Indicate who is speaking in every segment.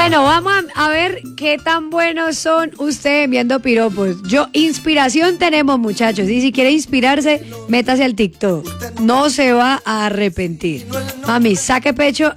Speaker 1: Bueno, vamos a ver qué tan buenos son ustedes enviando piropos. Inspiración tenemos, muchachos. Y si quiere inspirarse, métase al TikTok. No se va a arrepentir. Mami, saque pecho.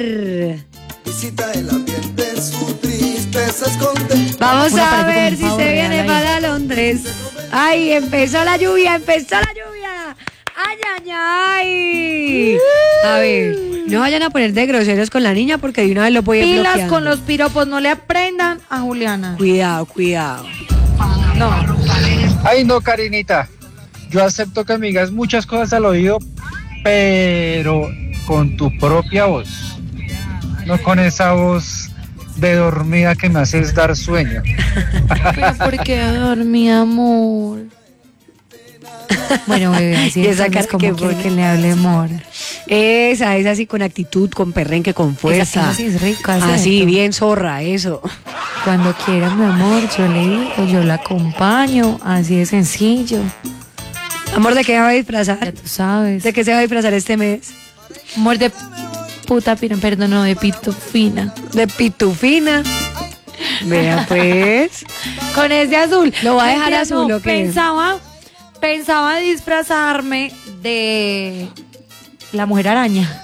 Speaker 1: Vamos a ver si se viene para Londres. Ay, empezó la lluvia. Ay, ay, ay. A ver, no vayan a poner de groseros con la niña porque de una vez lo voy a bloquear.
Speaker 2: Pilas con los piropos, no le aprendan a Juliana.
Speaker 1: Cuidado.
Speaker 2: No.
Speaker 3: Ay, no, Karinita. Yo acepto que me digas muchas cosas al oído, pero con tu propia voz. No con esa voz de dormida que me haces dar sueño.
Speaker 2: Pero ¿por qué dormí, amor? Bueno, bebé, así
Speaker 1: esa
Speaker 2: es como
Speaker 1: que
Speaker 2: quiere que le hable amor.
Speaker 1: Esa es así con actitud, con perrenque, con fuerza.
Speaker 2: Esa sí es rica,
Speaker 1: así,
Speaker 2: ¿cierto?
Speaker 1: bien zorra, eso.
Speaker 2: Cuando quiera, mi amor, yo le digo, yo la acompaño, así de sencillo.
Speaker 1: Amor, ¿de qué se va a disfrazar?
Speaker 2: Ya tú sabes.
Speaker 1: ¿De qué se va a disfrazar este mes?
Speaker 2: Amor de puta, perdón, no, de pitufina.
Speaker 1: De pitufina. Vea pues.
Speaker 2: Con ese azul.
Speaker 1: ¿Lo va a dejar azul
Speaker 2: no,
Speaker 1: o qué?
Speaker 2: Pensaba disfrazarme de la Mujer Araña.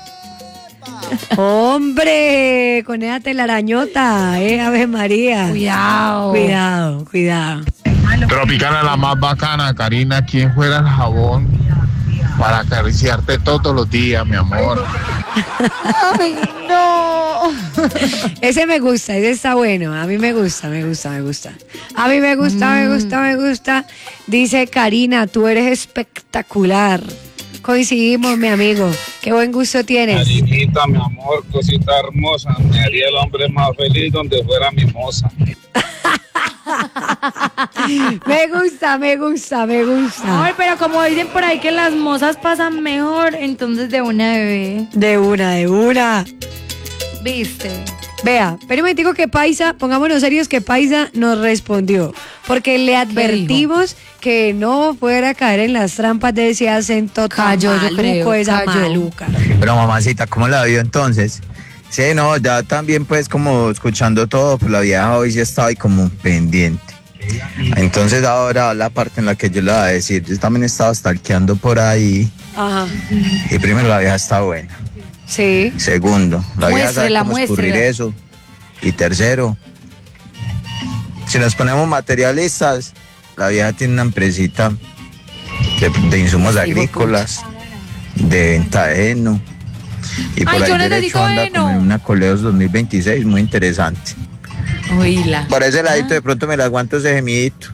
Speaker 1: Hombre, con esa telarañota, Ave María.
Speaker 2: Cuidado.
Speaker 4: Tropicana, la más bacana, Karina, ¿quién fuera el jabón para acariciarte todos los días, mi amor?
Speaker 2: Ay, no.
Speaker 1: Ese me gusta, ese está bueno. A mí me gusta. A mí me gusta. Dice Karina, tú eres espectacular. Coincidimos, mi amigo. Qué buen gusto tienes.
Speaker 5: Karinita, mi amor, cosita hermosa. Me haría el hombre más feliz donde fuera mi moza.
Speaker 1: Me gusta.
Speaker 2: Ay, pero como dicen por ahí que las mozas pasan mejor, entonces de una, bebé.
Speaker 1: De una.
Speaker 2: ¿Viste?
Speaker 1: Vea, pero me digo que Paisa, pongámonos serios que Paisa nos respondió, porque le advertimos que no fuera a caer en las trampas de ese acento
Speaker 2: Cayó, yo creo,
Speaker 1: esa
Speaker 2: cayó.
Speaker 1: maluca.
Speaker 6: Pero mamacita, ¿cómo la vio entonces? Sí, no, ya también pues como escuchando todo, pues la vieja hoy sí estaba ahí como pendiente. Entonces ahora la parte en la que yo le voy a decir, yo también estaba stalkeando por ahí.
Speaker 1: Ajá.
Speaker 6: Y primero la vieja está buena.
Speaker 1: Sí.
Speaker 6: Segundo, la vieja sabe cómo escurrir
Speaker 2: Muéstrela.
Speaker 6: eso. Y tercero, si nos ponemos materialistas, la vieja tiene una empresita de insumos agrícolas, de venta de heno. Y por
Speaker 2: Ay,
Speaker 6: ahí
Speaker 2: yo
Speaker 6: derecho
Speaker 2: necesito
Speaker 6: anda
Speaker 2: heno.
Speaker 6: como en una Coleos 2026, muy interesante.
Speaker 2: Oíla.
Speaker 6: Por ese ladito de pronto me la aguanto ese gemidito.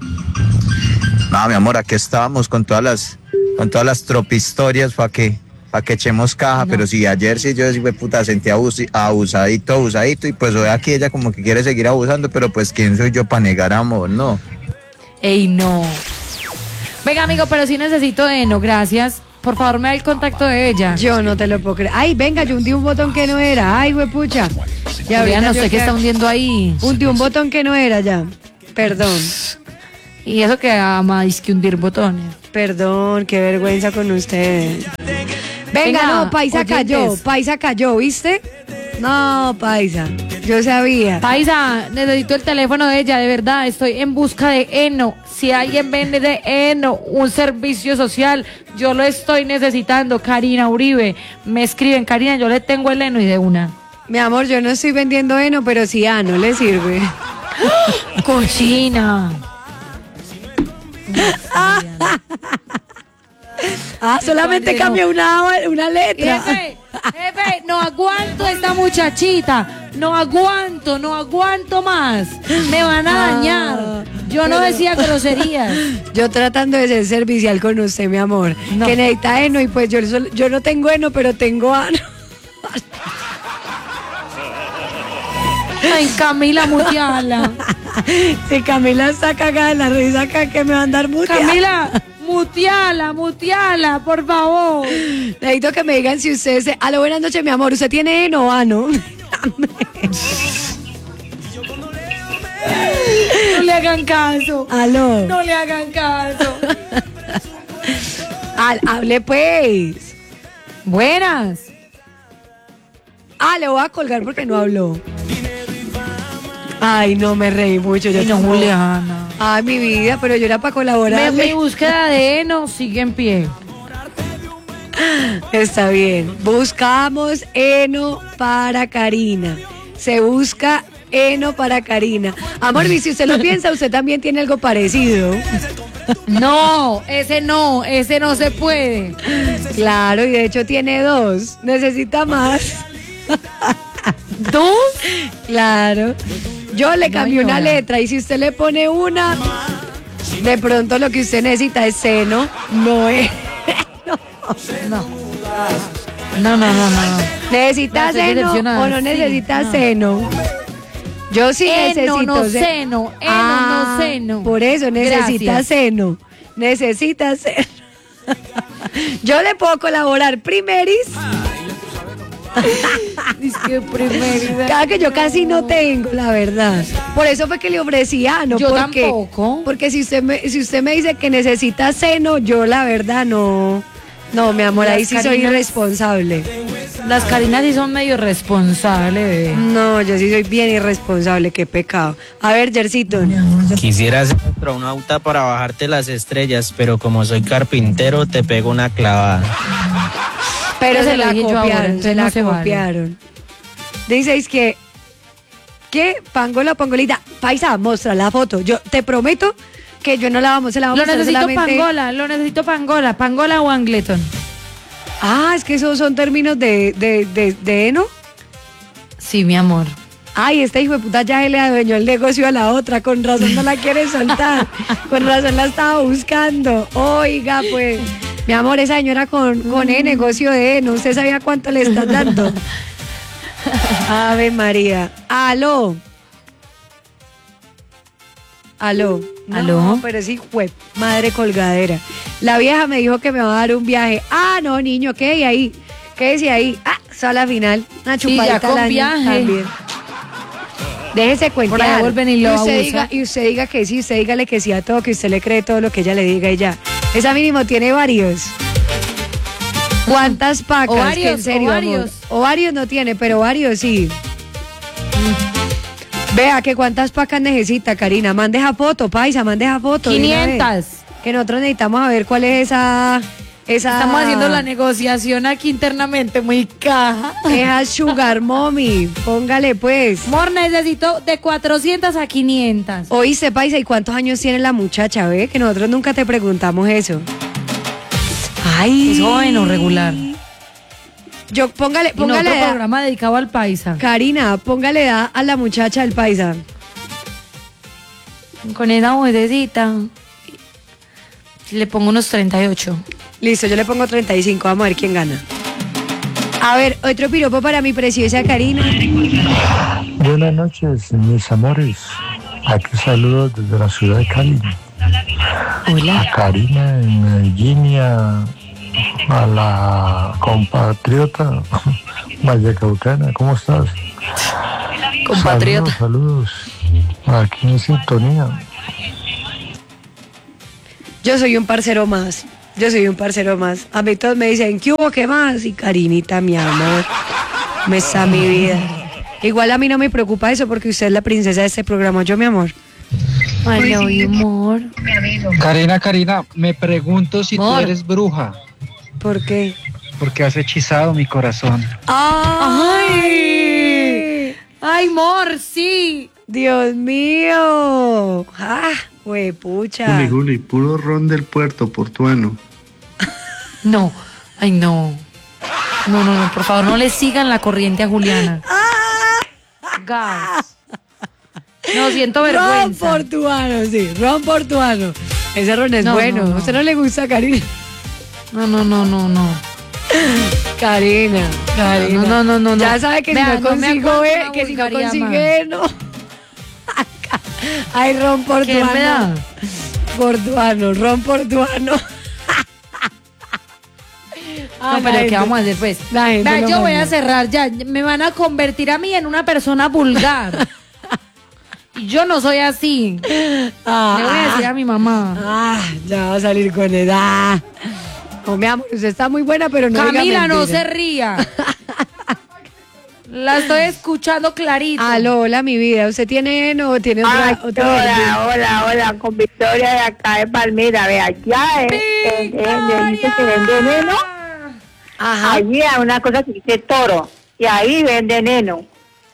Speaker 6: No, mi amor, aquí estábamos con todas las tropistorias para que echemos caja, pero si ayer sí yo decía, puta, sentía abusadito, y pues hoy aquí ella como que quiere seguir abusando, pero pues quién soy yo para negar amor, ¿no?
Speaker 2: Ey, no. Venga, amigo, pero sí necesito heno, gracias. Por favor, me da el contacto de ella.
Speaker 1: Yo no te lo puedo creer. Ay, venga, yo hundí un botón que no era. Ay, huepucha.
Speaker 2: Ya no sé qué está hundiendo ahí.
Speaker 1: Hundí un botón que no era ya. Perdón.
Speaker 2: Y eso que ama es que hundir botones.
Speaker 1: Perdón, qué vergüenza con usted. Venga,
Speaker 2: Venga,
Speaker 1: no, Paisa cayó, ¿viste? No, Paisa, yo sabía.
Speaker 2: Paisa, necesito el teléfono de ella, de verdad, estoy en busca de heno. Si alguien vende de heno, un servicio social, yo lo estoy necesitando. Karina Uribe, me escriben, Karina, yo le tengo el heno y de una.
Speaker 1: Mi amor, yo no estoy vendiendo heno, pero si no le sirve.
Speaker 2: Cochina.
Speaker 1: Solamente cambió una letra.
Speaker 2: Jefe, no aguanto esta muchachita. No aguanto más. Me van a dañar. Yo no decía groserías.
Speaker 1: Yo tratando de ser servicial con usted, mi amor.
Speaker 2: No.
Speaker 1: Que necesita heno y pues yo no tengo heno, pero tengo ano.
Speaker 2: Ay, Camila, muteala.
Speaker 1: Si Camila está cagada de la risa acá, que me va a andar muteada.
Speaker 2: Camila, muteala, por favor.
Speaker 1: Necesito que me digan si ustedes... Aló, buenas noches, mi amor. ¿Usted tiene heno o ano?
Speaker 2: No le hagan caso.
Speaker 1: Aló.
Speaker 2: No le hagan caso.
Speaker 1: Hable pues.
Speaker 2: Buenas.
Speaker 1: Le voy a colgar porque no habló. Ay, no, me reí mucho. Yo
Speaker 2: Y no,
Speaker 1: tampoco.
Speaker 2: Juliana.
Speaker 1: Ay, mi vida, pero yo era para colaborar.
Speaker 2: Mi búsqueda de heno sigue en pie.
Speaker 1: Está bien. Buscamos heno para Karina. Se busca heno para Karina. Amor, y si usted lo piensa, usted también tiene algo parecido.
Speaker 2: No ese no se puede.
Speaker 1: Claro, y de hecho tiene 2. Necesita más.
Speaker 2: ¿Dos?
Speaker 1: Claro. Yo le cambié una
Speaker 2: señora.
Speaker 1: letra y si usted le pone una, de pronto lo que usted necesita es seno, no es.
Speaker 2: No.
Speaker 1: ¿Necesita
Speaker 2: No, estoy
Speaker 1: seno
Speaker 2: decepcionada.
Speaker 1: o no
Speaker 2: Sí,
Speaker 1: necesita
Speaker 2: no.
Speaker 1: seno? Yo sí necesito
Speaker 2: no seno, no seno.
Speaker 1: Por eso necesita
Speaker 2: Gracias.
Speaker 1: seno. Necesita seno. Yo le puedo colaborar primeris.
Speaker 2: Es que primero.
Speaker 1: Cada que yo casi no tengo, la verdad. Por eso fue que le ofrecía, no
Speaker 2: Yo
Speaker 1: porque,
Speaker 2: tampoco.
Speaker 1: porque si usted me dice que necesita seno, yo la verdad no. No, mi amor, ahí
Speaker 2: Las
Speaker 1: sí soy
Speaker 2: Karinas-
Speaker 1: irresponsable.
Speaker 2: Las Karinas sí son medio responsables, bebé.
Speaker 1: No, yo sí soy bien irresponsable, qué pecado. A ver, Jercito.
Speaker 7: Quisiera hacer astronauta para bajarte las estrellas, pero como soy carpintero, te pego una clavada.
Speaker 1: Pero
Speaker 2: Ya
Speaker 1: se
Speaker 2: se lo
Speaker 1: la
Speaker 2: dije yo ahora,
Speaker 1: copiaron,
Speaker 2: entonces
Speaker 1: se
Speaker 2: no
Speaker 1: la
Speaker 2: se vale.
Speaker 1: copiaron. Dices que, ¿qué? Pangola, pangolita. Paisa, muestra la foto. Yo te prometo que yo no la vamos, se la vamos
Speaker 2: Lo
Speaker 1: a mostrar
Speaker 2: necesito
Speaker 1: solamente.
Speaker 2: Pangola o Angleton.
Speaker 1: Ah, es que esos son términos de heno.
Speaker 2: Sí, mi amor.
Speaker 1: Ay, esta hijo de puta ya le adueñó el negocio a la otra, con razón no la quiere soltar, con razón la estaba buscando. Oiga, pues, mi amor, esa señora con el negocio de heno, ¿usted sabía cuánto le estás dando? Ave María. Aló. Aló. No,
Speaker 2: Aló.
Speaker 1: pero sí, fue madre colgadera. La vieja me dijo que me va a dar un viaje. Ah, no, niño, ¿qué hay ahí? ¿Qué decía ahí? Ah, sala final. Una
Speaker 2: Sí, ya
Speaker 1: chupadita
Speaker 2: con
Speaker 1: al año
Speaker 2: viaje.
Speaker 1: también. Déjese cuentear.
Speaker 2: Por ahí vuelven y lo abusan.
Speaker 1: Y usted diga que sí, usted dígale que sí a todo, que usted le cree todo lo que ella le diga y ya. Esa mínimo tiene varios. ¿Cuántas pacas?
Speaker 2: Ovarios,
Speaker 1: Que en serio,
Speaker 2: ovarios.
Speaker 1: amor. Ovarios no tiene, pero varios sí. Vea que cuántas pacas necesita, Karina. Mande esa foto, paisa, mande esa foto. de una vez.
Speaker 2: 500.
Speaker 1: Que nosotros necesitamos a ver cuál es esa.
Speaker 2: Estamos haciendo la negociación aquí internamente, muy caja.
Speaker 1: Esa Sugar Mommy. Póngale pues.
Speaker 2: Amor, necesito de 400 a 500.
Speaker 1: Oíste, paisa, ¿y cuántos años tiene la muchacha? Ve que nosotros nunca te preguntamos eso. Ay.
Speaker 2: Es joven o regular.
Speaker 1: Yo, póngale
Speaker 2: Y no otro
Speaker 1: edad.
Speaker 2: programa dedicado al paisa.
Speaker 1: Karina, póngale edad a la muchacha del paisa.
Speaker 2: Con esa vocecita le pongo unos 38.
Speaker 1: Listo, yo le pongo 35. Vamos a ver quién gana. A ver, otro piropo para mi preciosa Karina.
Speaker 8: Buenas noches, mis amores. Aquí saludos desde la ciudad de Cali.
Speaker 2: Hola.
Speaker 8: A Karina en Medellín y a la compatriota vallecaucana. ¿Cómo estás?
Speaker 2: Compatriota.
Speaker 8: Saludos. Aquí en sintonía.
Speaker 1: Yo soy un parcero más. Yo soy un parcero más. A mí todos me dicen, ¿qué hubo? ¿Qué más? Y Karinita, mi amor, me está mi vida. Igual a mí no me preocupa eso porque usted es la princesa de este programa. Yo, mi amor.
Speaker 2: Ay, no, mi amor.
Speaker 3: Karina, me pregunto si
Speaker 2: Amor.
Speaker 3: tú eres bruja,
Speaker 1: ¿Por qué?
Speaker 3: porque has hechizado mi corazón.
Speaker 1: ¡Ay!
Speaker 2: Ay, amor, sí.
Speaker 1: ¡Dios mío! ¡Ah! Huepucha.
Speaker 9: Juli, puro ron del puerto portuano.
Speaker 2: No, ay, no. No, por favor, no le sigan la corriente a Juliana. Gas. No, siento
Speaker 1: Ron
Speaker 2: vergüenza.
Speaker 1: portuano, sí, ron portuano. Ese ron es
Speaker 2: No,
Speaker 1: bueno.
Speaker 2: no.
Speaker 1: ¿A usted no le gusta, Karina?
Speaker 2: No.
Speaker 1: Karina.
Speaker 2: No.
Speaker 1: Ya sabe que
Speaker 2: Vea,
Speaker 1: si no
Speaker 2: no me
Speaker 1: consigo,
Speaker 2: aguanto una
Speaker 1: que si no
Speaker 2: vulgaridad
Speaker 1: consigue, no. Hay ron
Speaker 2: ¿Qué
Speaker 1: portuano.
Speaker 2: me da?
Speaker 1: Portuano, ron portuano.
Speaker 2: No, pero ¿qué vamos a hacer, pues?
Speaker 1: La gente
Speaker 2: Vea,
Speaker 1: lo
Speaker 2: yo voy a
Speaker 1: manda.
Speaker 2: cerrar ya. Me van a convertir a mí en una persona vulgar. Y yo no soy así. Le voy a decir a mi mamá.
Speaker 1: Ya va a salir con edad. No, mi amor, usted está muy buena, pero no diga
Speaker 2: Camila, no
Speaker 1: mentiras.
Speaker 2: se ría. La estoy escuchando clarito.
Speaker 1: Aló, hola, mi vida. ¿Usted tiene heno o tiene otra?
Speaker 10: Hola, con Victoria de acá de Palmira. Ve, allá dice que venden heno.
Speaker 1: Ajá.
Speaker 10: Allí hay una cosa que dice Toro. Y ahí venden heno.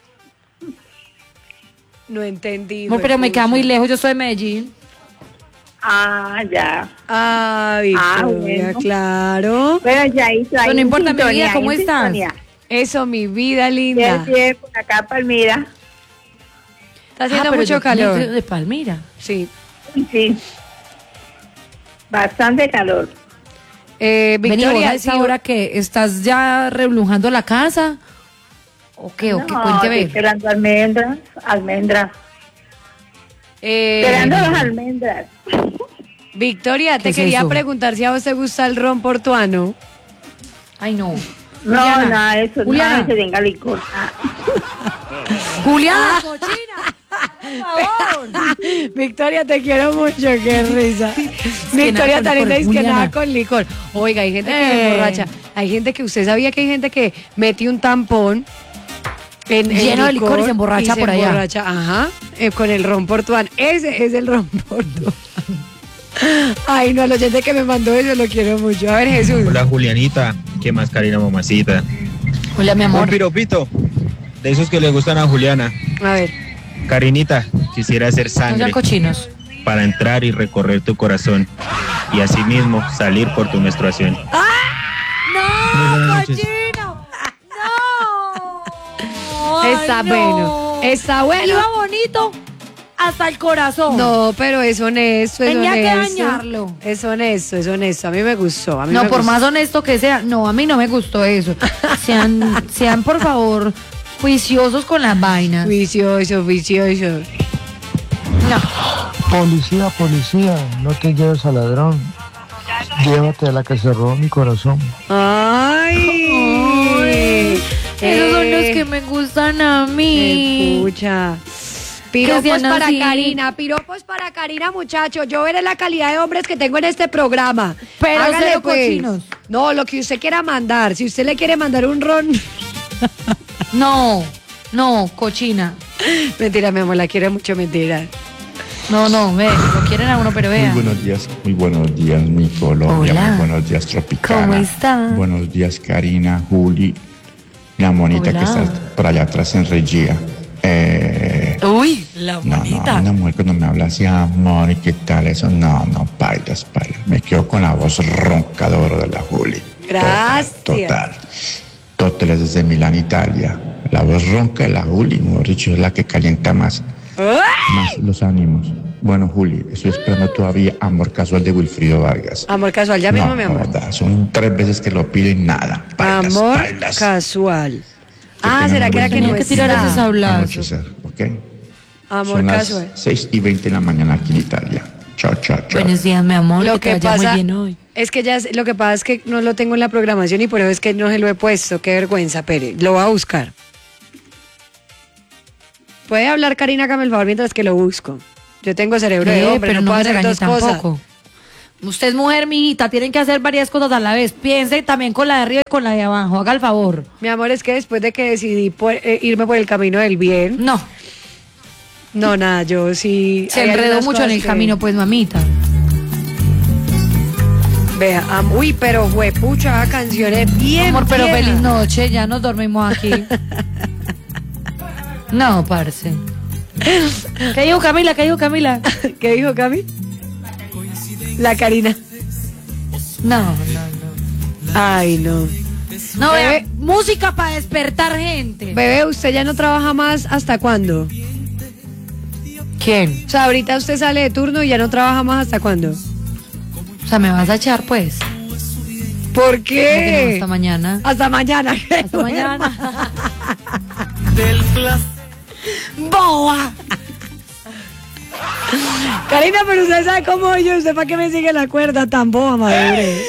Speaker 1: No entendí.
Speaker 2: No, pero me queda muy lejos, yo soy de Medellín.
Speaker 10: Ah, ya.
Speaker 1: Ah, Victoria,
Speaker 10: bueno.
Speaker 1: claro.
Speaker 10: Pero ya hizo ahí.
Speaker 2: Pero no importa, mi
Speaker 10: sintonía,
Speaker 2: vida, ¿cómo
Speaker 10: en
Speaker 2: estás?
Speaker 10: sintonía.
Speaker 1: Eso, mi vida linda.
Speaker 10: Sí, por acá Palmira.
Speaker 1: Está haciendo
Speaker 2: pero
Speaker 1: mucho
Speaker 2: yo
Speaker 1: calor.
Speaker 2: de Palmira.
Speaker 1: Sí.
Speaker 10: Sí. Bastante calor.
Speaker 1: Victoria,
Speaker 2: ¿a esa hora que estás ya reblujando la casa? ¿O qué? ¿O qué? Cuénteme.
Speaker 10: Esperando almendras. Esperando las almendras.
Speaker 1: Victoria,
Speaker 2: ¿Qué
Speaker 1: te
Speaker 2: es
Speaker 1: quería
Speaker 2: eso?
Speaker 1: preguntar si a vos te gusta el ron portuano.
Speaker 2: Ay, no.
Speaker 10: No,
Speaker 2: Juliana,
Speaker 10: nada de eso.
Speaker 2: Juliana.
Speaker 10: No, se tenga licor.
Speaker 2: Juliana, cochina. Por favor.
Speaker 1: Victoria, te quiero mucho, qué risa. Victoria
Speaker 2: nada con
Speaker 1: tan linda
Speaker 2: licor,
Speaker 1: dice que nada
Speaker 2: Juliana.
Speaker 1: con licor. Oiga, hay gente que se emborracha. Hay gente que, usted sabía que hay gente que mete un tampón en
Speaker 2: Lleno de licor y se emborracha por allá.
Speaker 1: emborracha, ajá, con el ron portuano. Ese es el ron portuano. Ay, no, al oyente que me mandó eso lo quiero mucho. A ver, Jesús.
Speaker 7: Hola Julianita, ¿qué más Karina mamacita?
Speaker 2: Hola, mi
Speaker 7: Un
Speaker 2: amor.
Speaker 7: piropito, de esos que le gustan a Juliana.
Speaker 1: A ver.
Speaker 7: Karinita, quisiera hacer
Speaker 2: No
Speaker 7: sangre
Speaker 2: sean cochinos.
Speaker 7: para entrar y recorrer tu corazón y asimismo salir por tu menstruación. Muy buenas
Speaker 2: ¡No,
Speaker 7: noches.
Speaker 2: cochino! ¡No!
Speaker 1: Está
Speaker 2: Ay,
Speaker 1: bueno.
Speaker 2: no.
Speaker 1: Está bueno.
Speaker 2: Iba bonito hasta el corazón.
Speaker 1: No, pero es honesto, es
Speaker 2: Tenía que
Speaker 1: honesto.
Speaker 2: dañarlo.
Speaker 1: Es honesto, es honesto. A mí me gustó.
Speaker 2: No, por más honesto que sea, no, a mí no me gustó eso. Sean por favor, juiciosos con las vainas.
Speaker 1: Vicioso.
Speaker 2: No.
Speaker 8: Policía, no te lleves al ladrón. Llévate a la que se robó mi corazón.
Speaker 1: Ay.
Speaker 2: Esos son los que me gustan a mí.
Speaker 1: Escucha. Piropos
Speaker 2: sean
Speaker 1: para
Speaker 2: así.
Speaker 1: Karina, muchachos. Yo veré la calidad de hombres que tengo en este programa.
Speaker 2: Pero
Speaker 1: Hágale,
Speaker 2: cero
Speaker 1: pues.
Speaker 2: cochinos.
Speaker 1: No, lo que usted quiera mandar. Si usted le quiere mandar un ron.
Speaker 2: No, cochina.
Speaker 1: Mentira, mi amor, la quiero mucho, mentira.
Speaker 2: No, ve, lo quieren a uno, pero vea.
Speaker 11: Muy buenos días, mi Colombia.
Speaker 2: Hola.
Speaker 11: Muy buenos días, Tropicana.
Speaker 2: ¿Cómo está?
Speaker 11: Buenos días, Karina, Juli, la monita
Speaker 2: Hola.
Speaker 11: que está por allá atrás en Regia.
Speaker 2: Uy, la
Speaker 11: No, una mujer cuando me habla así, amor, ¿y qué tal eso? No, bailas. Me quedo con la voz roncadora de la Juli.
Speaker 1: Gracias.
Speaker 11: Total es desde Milán, Italia. La voz ronca de la Juli, mejor dicho, es la que calienta más los ánimos. Bueno, Juli, estoy esperando todavía Amor Casual de Wilfrido Vargas.
Speaker 1: Amor casual, ya mismo, mi amor.
Speaker 11: Joda, son 3 veces que lo pido y nada.
Speaker 1: Amor
Speaker 11: bailas.
Speaker 1: casual.
Speaker 11: tengan
Speaker 1: ¿Será
Speaker 11: un
Speaker 1: que era
Speaker 11: buen
Speaker 1: que
Speaker 11: día.
Speaker 1: no
Speaker 2: Tenía que tirar esos
Speaker 1: está?
Speaker 2: hablazos.
Speaker 11: Anochecer, ¿ok?
Speaker 1: Amor
Speaker 11: Son las
Speaker 1: casual.
Speaker 11: 6:20 de la mañana aquí en Italia. Chao.
Speaker 2: Buenos días, mi amor.
Speaker 1: Lo
Speaker 2: que
Speaker 1: que
Speaker 2: te vaya
Speaker 1: pasa
Speaker 2: muy bien hoy.
Speaker 1: es que lo que pasa es que no lo tengo en la programación y por eso es que no se lo he puesto. Qué vergüenza, Pere. Lo voy a buscar. Puede hablar Karina, hágame el favor mientras que lo busco. Yo tengo cerebro de hombre,
Speaker 2: pero
Speaker 1: no puedo
Speaker 2: me
Speaker 1: hacer
Speaker 2: regañe
Speaker 1: dos cosas.
Speaker 2: tampoco. Usted es mujer, mijita, tienen que hacer varias cosas a la vez. Piense también con la de arriba y con la de abajo. Haga el favor.
Speaker 1: Mi amor, es que después de que decidí irme por el camino del bien.
Speaker 2: No.
Speaker 1: No, nada, yo sí.
Speaker 2: Se
Speaker 1: hay
Speaker 2: enredó
Speaker 1: algunas
Speaker 2: mucho en
Speaker 1: cosas
Speaker 2: el
Speaker 1: que-
Speaker 2: camino, pues, mamita.
Speaker 1: Vea, uy, pero juepucha, canciones bien.
Speaker 2: Amor, pero
Speaker 1: viejas.
Speaker 2: feliz noche, ya nos dormimos aquí. No, parce. ¿Qué dijo Camila?
Speaker 1: ¿Qué dijo Cami? La Karina.
Speaker 2: No.
Speaker 1: Ay, no.
Speaker 2: No,
Speaker 1: Bebé.
Speaker 2: vea, música para despertar gente.
Speaker 1: Bebé, ¿usted ya no trabaja más hasta cuándo?
Speaker 2: ¿Quién?
Speaker 1: O sea, ahorita usted sale de turno y ya no trabaja más hasta cuándo.
Speaker 2: O sea, ¿me vas a echar, pues?
Speaker 1: ¿Por
Speaker 2: ¿Cómo que no?
Speaker 1: qué?
Speaker 2: Hasta mañana.
Speaker 1: Hasta mañana.
Speaker 2: Hasta mañana.
Speaker 1: ¡Boa! Karina, pero usted sabe cómo yo, ¿usted para qué me sigue la cuerda tan boba, madre?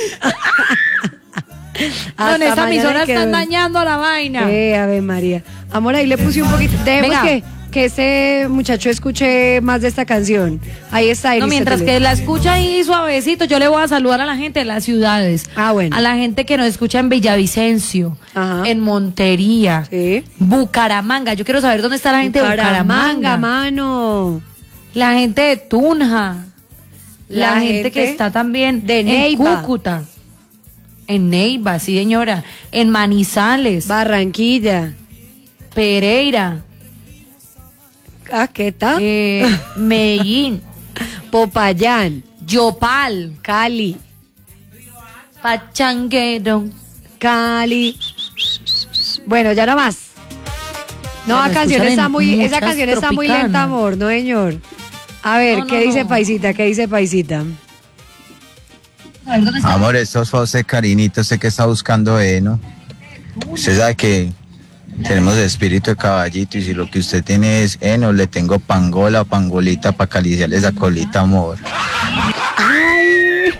Speaker 2: No, en esta emisora están dañando la vaina.
Speaker 1: Ave María. Amor, ahí le puse un poquito.
Speaker 2: Venga,
Speaker 1: que ese muchacho escuche más de esta canción. Ahí está.
Speaker 2: No, mientras que la escucha ahí suavecito, yo le voy a saludar a la gente de las ciudades.
Speaker 1: Bueno.
Speaker 2: A la gente que nos escucha en Villavicencio, en Montería, Bucaramanga. Yo quiero saber dónde está la gente de Bucaramanga,
Speaker 1: mano.
Speaker 2: La gente de Tunja. La gente que está también
Speaker 1: de Neiva.
Speaker 2: En Cúcuta. En Neiva, sí, señora. En Manizales.
Speaker 1: Barranquilla.
Speaker 2: Pereira.
Speaker 1: ¿Qué tal?
Speaker 2: Medellín.
Speaker 1: Popayán.
Speaker 2: Yopal.
Speaker 1: Cali.
Speaker 2: Pachanguero.
Speaker 1: Cali. Bueno, ya no más. No, la canción está muy, esa canción está muy lenta, amor, no, señor. A ver, ¿qué dice Paisita? ¿Qué dice Paisita?
Speaker 6: Amor, estos fue usted, Karinita, usted que está buscando heno. Usted sabe que tenemos espíritu de caballito y si lo que usted tiene es heno, le tengo pangola o pangolita para acariciarle esa colita, amor.
Speaker 1: Ay.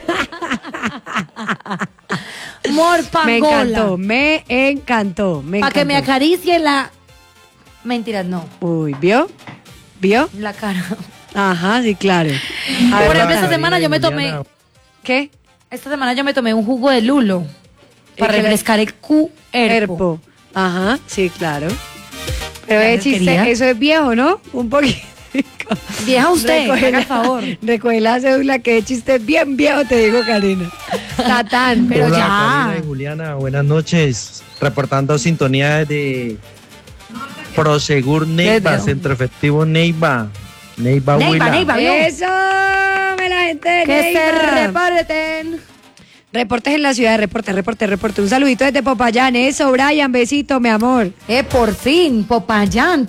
Speaker 2: Amor, pangola.
Speaker 1: Me encantó.
Speaker 2: Para que me acaricie la... Mentiras, no.
Speaker 1: Uy, ¿vio?
Speaker 2: La cara.
Speaker 1: Ajá, sí, claro.
Speaker 2: A ver, por ejemplo, esta semana yo me tomé...
Speaker 1: ¿Qué?
Speaker 2: Esta semana yo me tomé un jugo de lulo para refrescar el cuerpo.
Speaker 1: Ajá, sí, claro. Pero ese chiste, eso es viejo, ¿no? Un poquito.
Speaker 2: Vieja usted, haga el favor.
Speaker 1: Recoge la cédula, que chiste bien viejo, te digo, Karina. Tatán, pero
Speaker 12: hola,
Speaker 1: ya.
Speaker 12: Karina y Juliana, buenas noches. Reportando sintonía de Prosegur Neiva, Centro Efectivo Neiva. Neiva,
Speaker 2: Neiva.
Speaker 1: Eso, la gente de
Speaker 2: que
Speaker 1: Neiva.
Speaker 2: se reporten.
Speaker 1: Reportes en la ciudad, reporte. Un saludito desde Popayán, eso, Brian, besito, mi amor.
Speaker 2: Por fin, Popayán.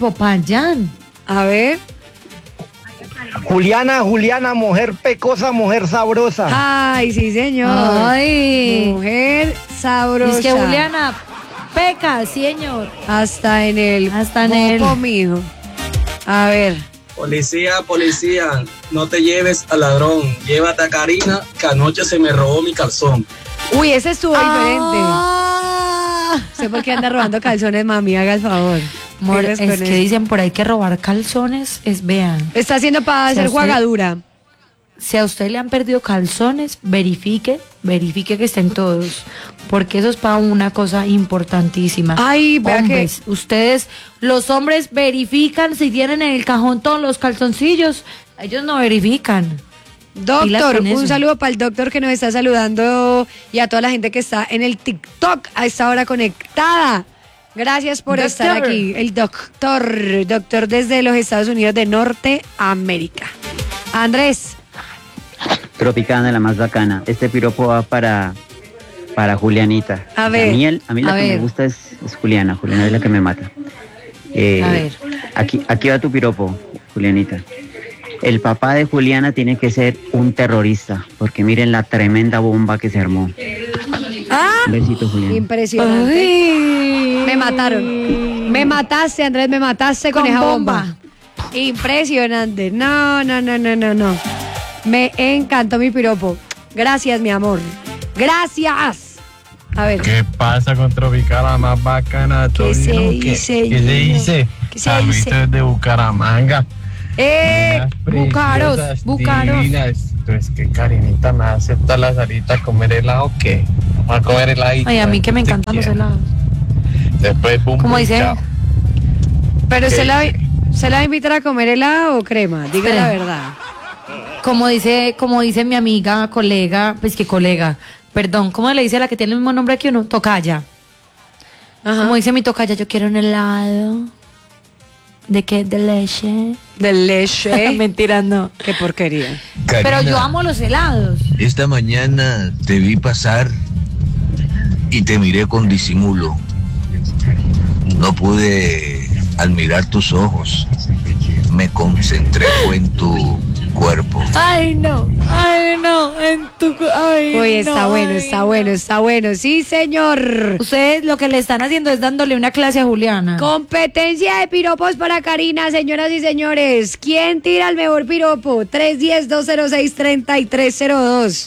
Speaker 1: A ver.
Speaker 13: Juliana, mujer pecosa, mujer sabrosa.
Speaker 1: Ay, sí, señor.
Speaker 2: Ay.
Speaker 1: Mujer sabrosa.
Speaker 2: Es que Juliana peca, señor.
Speaker 1: Hasta en el popo, mijo. A ver.
Speaker 14: Policía, no te lleves al ladrón, llévate a Karina, que anoche se me robó mi calzón.
Speaker 1: Uy, ese estuvo diferente. Sé por qué anda robando calzones, mami, haga el favor.
Speaker 2: Amor, es que dicen por ahí que robar calzones es, vean.
Speaker 1: Está haciendo para hacer jugadura.
Speaker 2: Si a usted le han perdido calzones, verifique que estén todos, porque eso es para una cosa importantísima.
Speaker 1: Ay, vea
Speaker 2: hombres, ustedes, los hombres verifican si tienen en el cajón todos los calzoncillos, ellos no verifican.
Speaker 1: Doctor, un saludo para el doctor que nos está saludando y a toda la gente que está en el TikTok a esta hora conectada. Gracias por estar aquí. El doctor desde los Estados Unidos de Norteamérica. Andrés.
Speaker 15: Tropicana, la más bacana. Este piropo va para Julianita.
Speaker 1: A ver.
Speaker 15: A mí la que me gusta es Juliana. Juliana es la que me mata.
Speaker 2: A ver.
Speaker 15: Aquí va tu piropo, Julianita. El papá de Juliana tiene que ser un terrorista, porque miren la tremenda bomba que se armó. Un besito, Juliana.
Speaker 1: Impresionante. Ay. Me mataron. Me mataste, Andrés, me mataste con esa bomba. Impresionante. No. Me encantó mi piropo. Gracias, mi amor. Gracias. A ver.
Speaker 16: ¿Qué pasa con Tropicana más bacana?
Speaker 1: ¿Qué se dice?
Speaker 16: ¿Qué se dice? Saluditos desde Bucaramanga.
Speaker 2: Bucaros.
Speaker 16: Entonces, que Karinita me acepta la salita a comer helado, ¿qué? Vamos a comer heladito.
Speaker 2: Ay, a mí que me encantan los helados.
Speaker 16: Después,
Speaker 2: ¿cómo dice?
Speaker 16: Chao.
Speaker 1: Pero ¿se la va a invitar a comer helado o crema? Diga la verdad.
Speaker 2: Como dice mi amiga, colega, perdón, ¿cómo le dice a la que tiene el mismo nombre que uno? Tocaya. Ajá. Como dice mi tocaya, yo quiero un helado. ¿De qué? ¿De leche?
Speaker 1: ¿De leche?
Speaker 2: Mentira, no.
Speaker 1: Qué porquería.
Speaker 17: Karina,
Speaker 2: pero yo amo los helados.
Speaker 17: Esta mañana te vi pasar y te miré con disimulo. No pude admirar tus ojos. Me concentré en tu cuerpo.
Speaker 2: Ay, no,
Speaker 1: Uy, está bueno. Sí, señor.
Speaker 2: Ustedes lo que le están haciendo es dándole una clase a Juliana.
Speaker 1: Competencia de piropos para Karina, señoras y señores. ¿Quién tira el mejor piropo? 310-206-3302.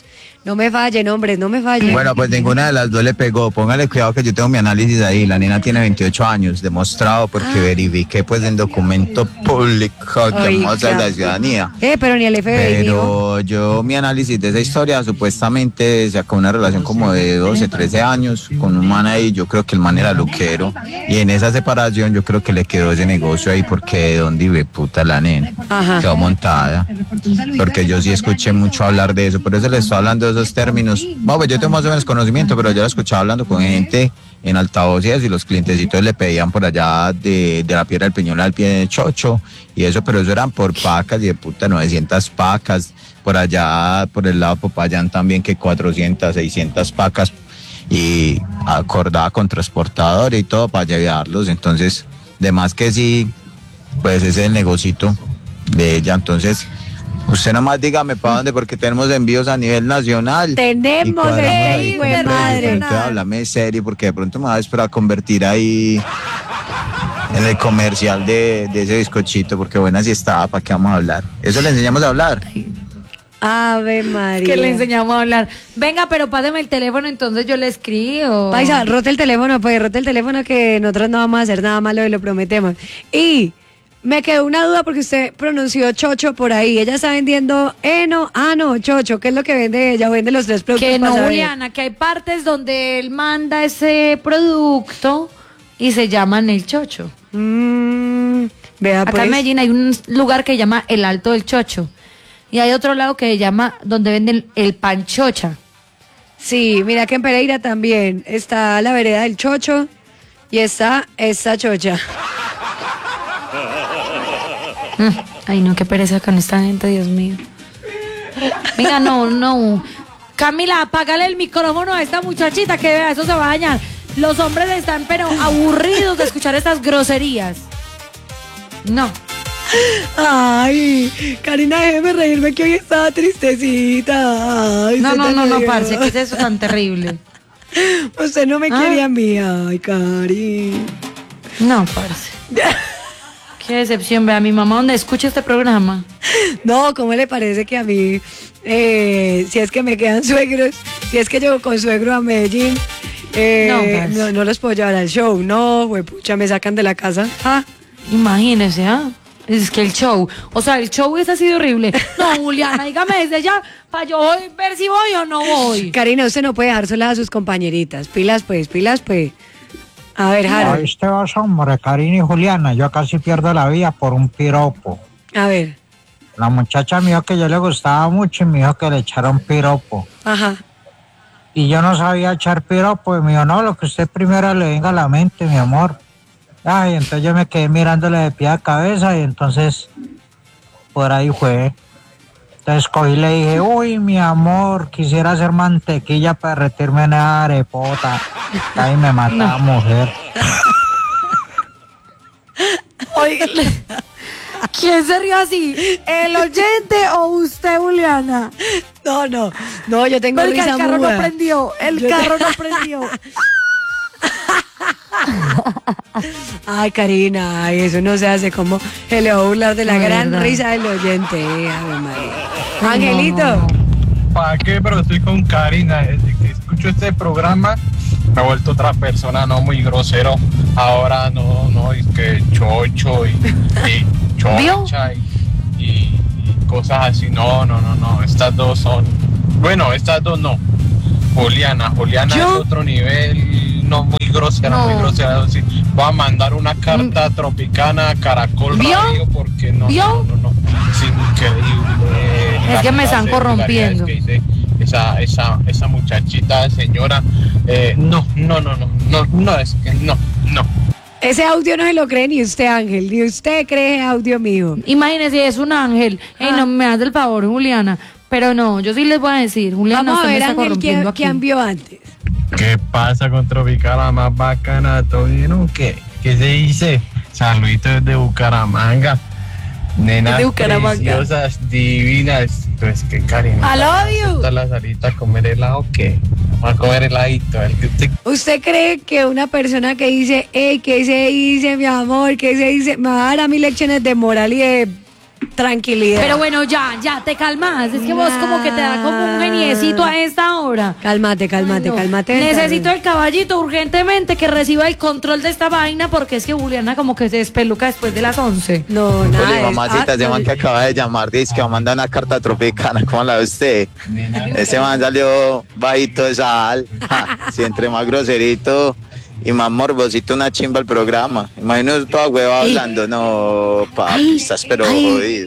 Speaker 1: No me fallen, hombres, no me fallen.
Speaker 6: Bueno, pues ninguna de las dos le pegó. Póngale cuidado que yo tengo mi análisis ahí. La nena tiene 28 años, demostrado porque verifiqué pues en documento público que muestra la ciudadanía.
Speaker 1: Pero ni el FBI.
Speaker 6: Pero yo mi análisis de esa historia supuestamente sacó una relación como de 12, 13 años con un man ahí. Yo creo que el man era luquero. Y en esa separación yo creo que le quedó ese negocio ahí porque de dónde vive puta la nena. Quedó montada. Porque yo sí escuché mucho hablar de eso. Por eso le estoy hablando de esos términos. Bueno, pues yo tengo más o menos conocimiento, pero yo lo escuchaba hablando con gente en altavoces y los clientecitos le pedían por allá de la Piedra del Peñol al pie de Chocho y eso, pero eso eran por pacas y de puta 900 pacas, por allá, por el lado de Popayán también que 400, 600 pacas y acordaba con transportador y todo para llevarlos, entonces, de más que sí, pues ese es el negocito de ella, entonces... Usted nomás dígame para dónde, porque tenemos envíos a nivel nacional.
Speaker 1: Tenemos hijo de madre.
Speaker 6: Entonces háblame serio, porque de pronto me va a esperar a convertir ahí en el comercial de ese bizcochito, porque buena si estaba, ¿para qué vamos a hablar? Eso le enseñamos a hablar.
Speaker 1: Ave María.
Speaker 2: Que le enseñamos a hablar. Venga, pero páseme el teléfono, entonces yo le escribo.
Speaker 1: Paisa, rote el teléfono, pues rote el teléfono que nosotros no vamos a hacer nada malo y lo prometemos. Y... me quedó una duda porque usted pronunció chocho por ahí. Ella está vendiendo heno, chocho. ¿Qué es lo que vende ella? Vende los tres productos.
Speaker 2: Que no, Juliana, que hay partes donde él manda ese producto y se llaman el chocho.
Speaker 1: Vea,
Speaker 2: acá
Speaker 1: pues.
Speaker 2: en Medellín hay un lugar que se llama el Alto del Chocho. Y hay otro lado que se llama donde venden el panchocha.
Speaker 1: Sí, mira que en Pereira también está la vereda del Chocho y está esta chocha.
Speaker 2: Ay, no, qué pereza con esta gente, Dios mío. Venga, no. Camila, apágale el micrófono a esta muchachita que vea, eso se va a dañar. Los hombres están pero aburridos de escuchar estas groserías. No.
Speaker 1: Ay, Karina, déjeme reírme que hoy estaba tristecita. Ay,
Speaker 2: no, parce, ¿qué es eso tan terrible?
Speaker 1: Usted no me quería a mí, ay, Cari.
Speaker 2: No, parce. Qué decepción, vea, mi mamá donde escucha este programa.
Speaker 1: No, ¿cómo le parece que a mí, si es que me quedan suegros, si es que llego con suegro a Medellín, no los puedo llevar al show? No, pucha, me sacan de la casa.
Speaker 2: Imagínese, es que el show es así horrible. No, Juliana, dígame desde ya, para yo ver si voy o no voy.
Speaker 1: Karina, usted no puede dejar sola a sus compañeritas. Pilas, pues. A ver, Harold.
Speaker 18: Este vas, hombre, Karina y Juliana, yo casi pierdo la vida por un piropo.
Speaker 1: A ver.
Speaker 18: La muchacha me dijo que yo le gustaba mucho y me dijo que le echara un piropo.
Speaker 1: Ajá.
Speaker 18: Y yo no sabía echar piropo y me dijo, no, lo que usted primero le venga a la mente, mi amor. Ay, entonces yo me quedé mirándole de pie a cabeza y entonces por ahí fue. Entonces cogí y le dije, uy, mi amor, quisiera hacer mantequilla para derretirme en esa arepota. Ahí me mataba mujer.
Speaker 2: Oiga, ¿quién se rió así? ¿El oyente o usted, Juliana?
Speaker 1: No, yo tengo
Speaker 2: porque
Speaker 1: risa
Speaker 2: el carro
Speaker 1: muda.
Speaker 2: no prendió, el carro no prendió.
Speaker 1: Ay, Karina, ay, eso no se hace, como se le va a burlar de la gran risa del oyente. Ave María. Angelito.
Speaker 16: ¿Para qué? Pero estoy con Karina. Desde que escucho este programa me he vuelto otra persona, no muy grosero. Ahora no, es que chocho y chocha y cosas así. No. Estas dos son... Bueno, estas dos no. Juliana es otro nivel, no muy grosera, sí. Voy a mandar una carta tropicana a Caracol Radio porque no. Es increíble.
Speaker 2: Es que me están corrompiendo.
Speaker 16: Que dice esa muchachita, señora, no, es que no.
Speaker 1: Ese audio no se lo cree ni usted, Ángel, ni usted cree ese audio mío.
Speaker 2: Imagínese, es un ángel. No me hace el favor, Juliana. Pero no, yo sí les voy a decir, Juliana,
Speaker 1: vamos a ver,
Speaker 2: me está
Speaker 1: Ángel,
Speaker 2: corrompiendo aquí.
Speaker 1: ¿quién envió antes?
Speaker 16: ¿Qué pasa con Tropicana más bacana? ¿Todo bien o qué? ¿Qué se dice? Saluditos desde Bucaramanga. Nenas preciosas, divinas. Pues que Karina.
Speaker 1: I love you.
Speaker 16: ¿La salita a comer helado o qué? Vamos a comer heladito.
Speaker 1: ¿Usted cree que una persona que dice, ¿qué se dice, mi amor? ¿Qué se dice? Me va a dar a mí lecciones de moral y de tranquilidad.
Speaker 2: Pero bueno, ya, te calmas. Es que vos como que te da como un geniecito a esta hora.
Speaker 1: Cálmate.
Speaker 2: Necesito el caballito urgentemente que reciba el control de esta vaina porque es que Juliana como que se despeluca después de las 11.
Speaker 1: No, nada.
Speaker 6: Oye, mamacita, ese man que acaba de llamar, dice que va a mandar una carta tropicana. ¿Cómo la ve usted? Ese man salió bajito de sal. Si entre más groserito y más morbosito, una chimba el programa. Imagino toda hueva hablando. No, papi, estás pero jodido.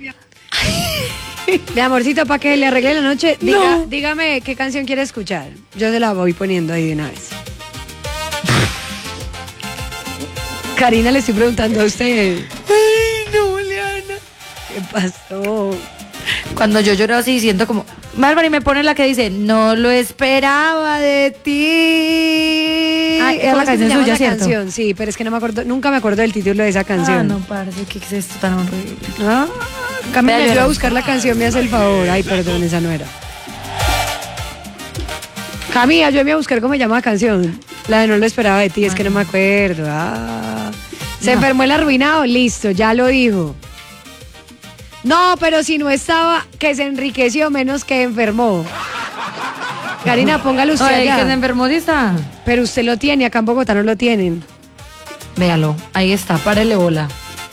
Speaker 1: Mi amorcito, para que le arregle la noche, dígame qué canción quiere escuchar. Yo se la voy poniendo ahí de una vez. Karina, le estoy preguntando a usted.
Speaker 2: Ay, no, Juliana.
Speaker 1: ¿Qué pasó?
Speaker 2: Cuando yo lloro así, siento como... Bárbara, y me pone la que dice, no lo esperaba de ti.
Speaker 1: Ay,
Speaker 2: es la canción suya, ¿cierto?
Speaker 1: Canción, sí, pero es que no me acuerdo, nunca me acuerdo del título de esa canción.
Speaker 2: No, parce, ¿qué es esto tan horrible?
Speaker 1: Camila, me ayuda a buscar la canción, me hace el favor. Ay, perdón, esa no era. Camila, ayúdame a buscar cómo se llama la canción. La de no lo esperaba de ti, es que no me acuerdo. Se enfermó el arruinado, listo, ya lo dijo. No, pero si no estaba, que se enriqueció menos que enfermó. Karina, póngalo usted allá.
Speaker 2: Que se enfermó sí está.
Speaker 1: Pero usted lo tiene, acá en Bogotá no lo tienen.
Speaker 2: Véalo, ahí está, párele bola.